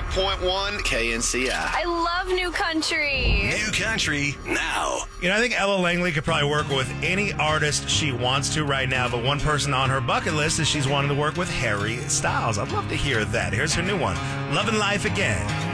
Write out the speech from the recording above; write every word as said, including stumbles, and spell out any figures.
point one K N C I. I love New Country. New Country now. You know, I think Ella Langley could probably work with any artist she wants to right now, but one person on her bucket list is she's wanting to work with Harry Styles. I'd love to hear that. Here's her new one, Loving Life Again.